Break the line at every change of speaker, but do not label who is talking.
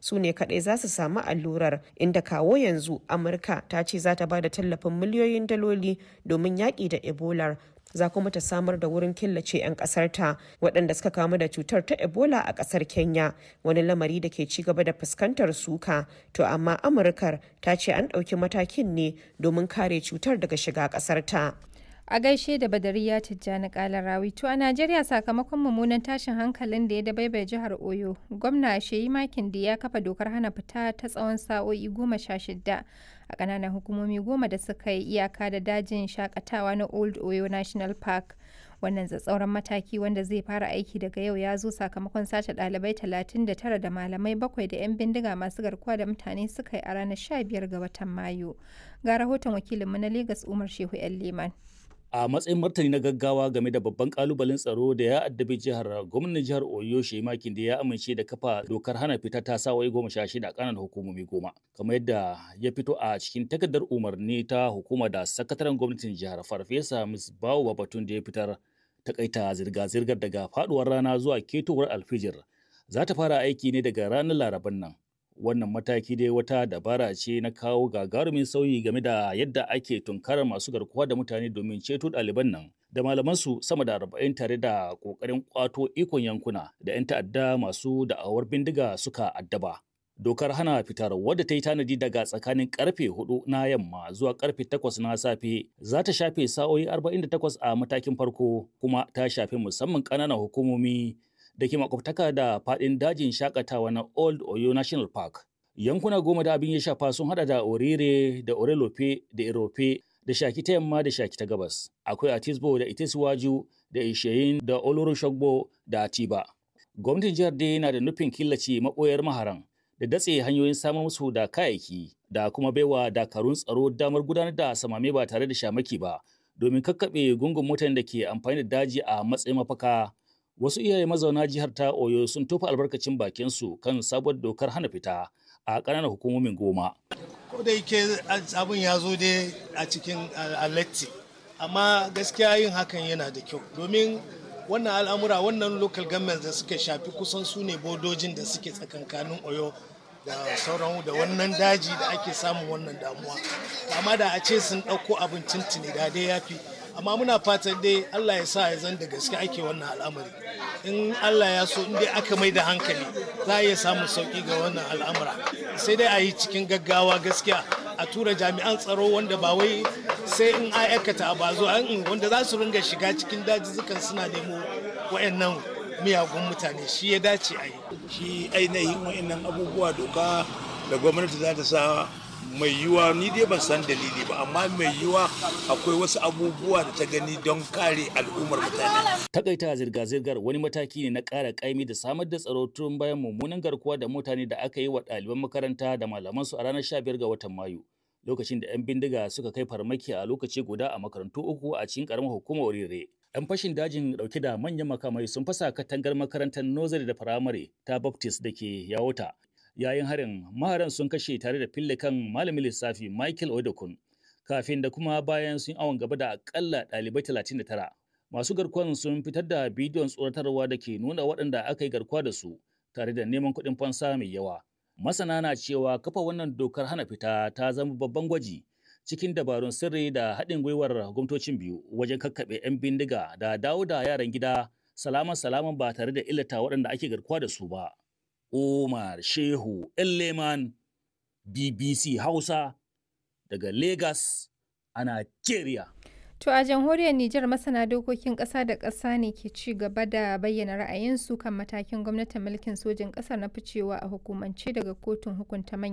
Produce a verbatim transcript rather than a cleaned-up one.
su ne kaɗai za su samu allurar, inda kawo yanzu Amurka ta ce za ta ba da tallafin miliyoyin daloli domin yaƙi da Ebolar. Za kuma ta samar da wurin killace 'yan ƙasarta waɗanda suka kamu da cutar ta Ebola a ƙasar Kenya, wani lamari da ke ci gaba da fuskantar suka. To amma Amurkar ta ce an ɗauki matakin ne domin kare cutar daga shiga ƙasarta.
A gaishe da Badariya Tijjani Kalarawi. To a Najeriya sakamakon mummunan tashin hankalin da ya dabaibaye jihar Oyo, gwamna Sheyi Makinde ya kafa dokar hana fita ta tsawon sa'o'i goma sha shida a ƙananan hukumomi goma da suka yi iyaka da dajin shakatawa na Old Oyo National Park. Wannan tsatsauran mataki wanda zai fara aiki daga yau ya zo sakamakon sace ɗalibai talatin da tara da malamai bakwai da 'yan bindiga masu garkuwa da mutane suka yi a ranar sha biyar ga watan Mayu. Ga rahoton wakilinmu na Legas Umar Shehu 'yan Leman.
A matsayin martani na gaggawa game da babban kalubalen tsaro da ya addabi jihar, gwamnan jihar Oyo Sheyi Makinde ya amince da kafa dokar hana fita ta sa'o'i goma sha shida a ƙananan hukumomi goma, kamar yadda ya fito a cikin takardar umarni ta hukuma da sakataren gwamnatin jihar Farfesa Misbahu Babatun da ya fitar. Takaita zirga-zirgar daga faduwar rana zuwa ketowar alfijir za ta fara aiki ne daga ranar Laraban nan. Wannan mataki dai wata dabara ce na kawo gagarumin sauyi game da yadda ake tunkarar masu garkuwa da mutane domin ceto ɗaliban nan da malamansu sama da arba'in tare da ƙoƙarin ƙwato ikon yankuna da 'yan ta'adda masu da'awar bindiga suka addaba. Dokar hana fitar wadda ta yi tanadi daga tsakanin karfe hudu na yamma zuwa karfe takwas na safe za ta shafe sa'o'i arba'in da takwas a matakin farko, kuma ta shafi musamman ƙananan hukumomi da ke makwabtaka da faɗin dajin shakatawa na Old Oyo National Park. Yankuna goma da abin ya shafa sun hada da Orire da Orelope da Irope da Shaki ta yamma da Shaki ta gabas. Akwai Atisbo da Itesiwaju da Isheyin da Oloroshogbo da Atiba. Gwamnatin jihar dai yana da nufin killace maɓoyar maharan da datse hanyoyin samar musu da kayayyaki da kuma baiwa dakarun tsaro damar gudanar da samame ba tare da shamaki ba domin kakkaɓe gungun mutanen da ke amfani da daji a matsayin mafaka. Wasu iyaye mazauna jihar ta Oyo sun tofa albarkacin bakinsu kan sabuwar dokar hana fita a ƙananan hukumomin goma.
Ko da yake abin ya zo dai a cikin alatti, amma gaskiya yin hakan yana da kyau domin wannan al'amura wannan local government da suka shafi kusan su ne bodojin da suke tsakankanin Oyo da sauran da wannan daji da ake samun wannan damuwa. Amma da a ce sun ɗauko abin tuntuni da dai ya fi. Amma muna fatan dai Allah ya sa ya zan da gaske ake wannan al'amari. In Allah ya so in dai aka mai da hankali za a iya samun sauki ga wannan al'amura. Sai dai a yi cikin gaggawa gaskiya a tura jami'an tsaro wanda ba wai sai in aikata ba zo wanda za su ringa shiga cikin dajizukan suna nemo wayannan miyagun mutane, shi ya dace a yi.
Shi ainihin wayannan abubuwa doka da gwamnati za ta sa mai yiwa, ni dai ban san dalili ba, amma mai yiwa akwai wasu abubuwa da ta gani don kare al'ummar mutane.
Takaita zirga-zirgar wani mataki ne na ƙara ƙaimi da samar da tsaro tun bayan mummunan garkuwa da mutane da aka yi wa ɗaliban makaranta da malamansu a ranar sha biyar ga watan Mayu, lokacin da 'yan bindiga suka kai farmaki a lokaci guda a makarantu uku a cikin ƙaramar hukumar Orire. 'Yan fashin dajin ɗauke da manyan makamai sun fasa katangar makarantar nursery da firamare ta Baptist da ke Yawota. Yayin harin, maharan sun kashe tare da fille kan malamin lissafi Michael Odokun, kafin da kuma bayan sun awon gaba da akalla ɗalibai talatin da tara. Masu garkuwan sun fitar da bidiyon tsoratarwa da ke nuna waɗanda aka yi garkuwa da su, tare da neman kuɗin fansa mai yawa. Masana na cewa kafa wannan dokar hana fita ta zama babban gwaji cikin dabarun sirri da haɗin gwiwar gwamnatocin biyu wajen kakkaɓe 'yan bindiga da dawo da yaran gida salaman salaman ba tare da illata waɗanda ake garkuwa da su ba. Umar Shehu Leman, B B C Hausa daga Lagos a Najeriya.
To a jamhuriyar Nijar masana dokokin ƙasa da ƙasa ne ke ci gaba da bayyana ra'ayinsu kan matakin gwamnatin mulkin sojin ƙasar na ficewa a hukumance daga kotun hukunta manyan